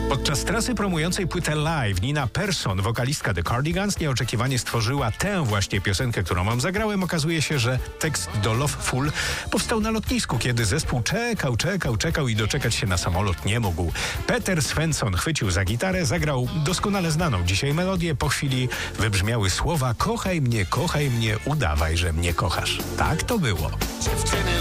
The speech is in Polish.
Podczas trasy promującej płytę live Nina Persson, wokalistka The Cardigans, nieoczekiwanie stworzyła tę właśnie piosenkę, którą wam zagrałem. Okazuje się, że tekst do Loveful powstał na lotnisku, kiedy zespół czekał i doczekać się na samolot nie mógł. Peter Svensson chwycił za gitarę, zagrał doskonale znaną dzisiaj melodię. Po chwili wybrzmiały słowa: kochaj mnie, udawaj, że mnie kochasz. Tak to było.